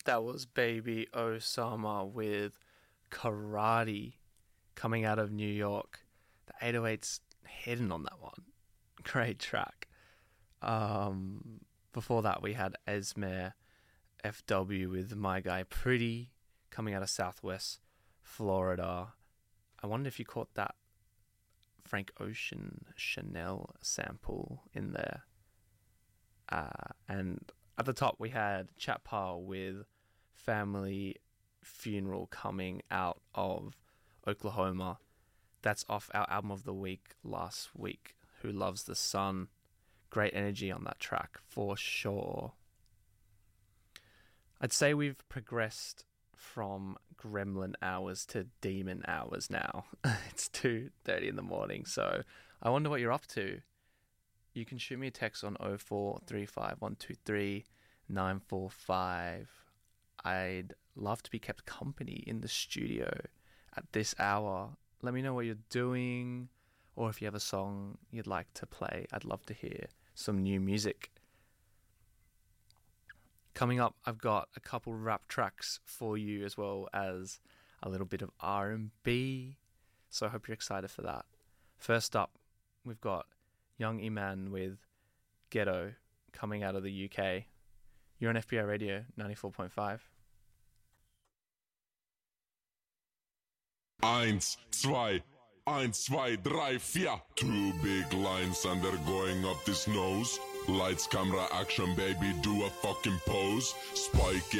That was Baby Osama with Karate coming out of New York. The 808's hidden on that one. Great track. Before that, we had Esmer FW with My Guy Pretty coming out of Southwest Florida. I wonder if you caught that Frank Ocean Chanel sample in there. And at the top, we had Chatpa with Family Funeral coming out of Oklahoma. That's off our album of the week last week, Who Loves the Sun. Great energy on that track for sure. I'd say we've progressed from gremlin hours to demon hours now. It's 2:30 in the morning, so I wonder what you're up to. You can shoot me a text on 0435123945. I'd love to be kept company in the studio at this hour. Let me know what you're doing, or if you have a song you'd like to play. I'd love to hear some new music. Coming up, I've got a couple rap tracks for you, as well as a little bit of R&B. So I hope you're excited for that. First up, we've got Young Iman with Ghetto coming out of the UK. You're on FBI Radio 94.5. 1, 2, 1, 2, 3, 4. Two big lines and they're going up this nose. Lights, camera, action, baby, do a fucking pose. Spike